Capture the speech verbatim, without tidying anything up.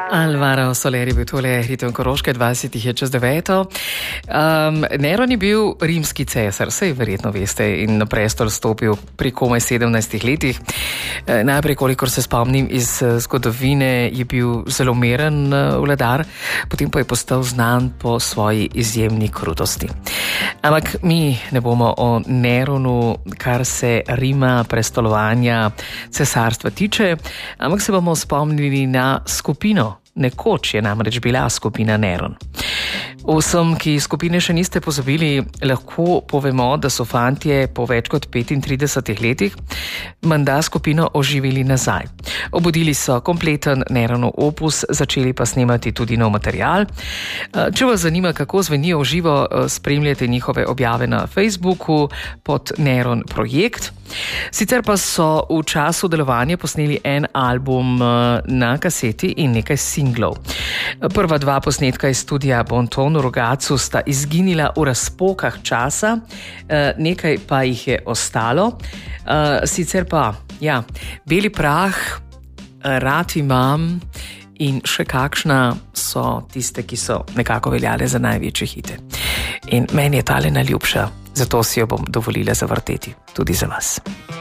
Alvaro Soler je bil tole ritem Koroške, dvajset je čez deveto. Um, Neron je bil rimski cesar, saj verjetno veste, in na prestol stopil pri komaj sedemnajstih letih. E, najprej, kolikor se spomnim iz zgodovine, je bil zelo miren vladar, potem pa je postal znan po svoji izjemni krutosti. Ampak mi ne bomo o Neronu, kar se Rima, prestolovanja, cesarstva tiče, ampak se bomo spomnili na skupino. Nekoč je namreč bila skupina Neron. Vsem, ki skupine še niste pozabili, lahko povemo, da so fantje po več kot petintridesetih letih menda skupino oživili nazaj. Obudili so kompleten Neronov opus, začeli pa snemati tudi nov material. Če vas zanima, kako zvenijo v živo, spremljate njihove objave na Facebooku pod Neron projekt. Sicer pa so v času delovanja posneli en album na kaseti in nekaj singlov. Prva dva posnetka iz studia Bonton v Rogatcu sta izginila v razpokah časa, nekaj pa jih je ostalo. Sicer pa, ja, Beli prah, Rad imam in še kakšna so tiste, ki so nekako veljale za največje hite. In meni je tale najljubša, zato si jo bom dovolila zavrteti tudi za vas.